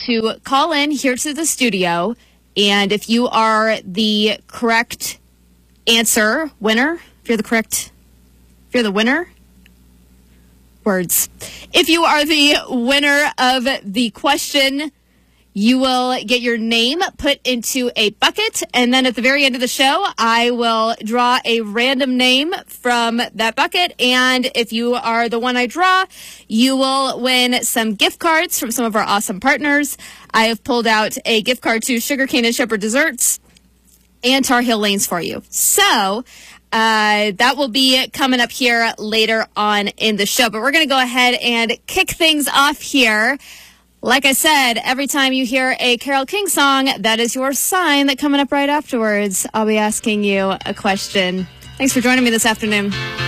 to call in here to the studio. And if you are the correct winner, if you're the winner, words. If you are the winner of the question, you will get your name put into a bucket, and then at the very end of the show, I will draw a random name from that bucket, and if you are the one I draw, you will win some gift cards from some of our awesome partners. I have pulled out a gift card to Sugarcane and Shepherd Desserts and Tar Heel Lanes for you. So that will be coming up here later on in the show, but we're going to go ahead and kick things off here. Like I said, every time you hear a Carole King song, that is your sign that coming up right afterwards, I'll be asking you a question. Thanks for joining me this afternoon.